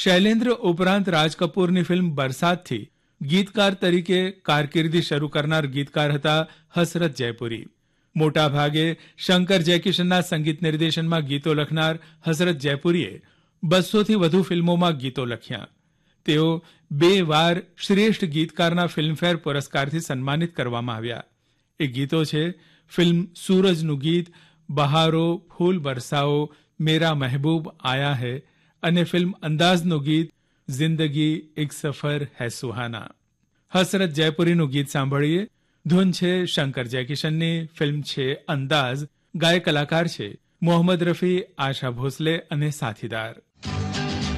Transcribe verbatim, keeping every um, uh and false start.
શૈલેન્દ્ર ઉપરાંત રાજ કપૂરની ફિલ્મ બરસાતથી ગીતકાર તરીકે કારકિર્દી શરૂ કરનાર ગીતકાર હતા હસરત જયપુરી. મોટા ભાગે શંકર જયકિશનના સંગીત નિર્દેશનમાં ગીતો લખનાર હસરત જયપુરીએ બસોથી વધુ ફિલ્મોમાં ગીતો લખ્યા. તેઓ બે વાર શ્રેષ્ઠ ગીતકારના ફિલ્મફેર પુરસ્કારથી સન્માનિત કરવામાં આવ્યા. એ ગીતો છે ફિલ્મ સૂરજનું ગીત, બહારો, ફૂલ બરસાઓ, મેરા મહેબૂબ આયા હૈ અને ફિલ્મ અંદાઝનું ગીત જિંદગી એક સફર હૈ સુહાના. હસરત જયપુરીનું ગીત સાંભળીએ. ધૂન છે શંકર જયકિશનની, ફિલ્મ છે અંદાઝ, ગાયક કલાકાર છે મોહમ્મદ રફી, આશા ભોસલે અને સાથીદાર.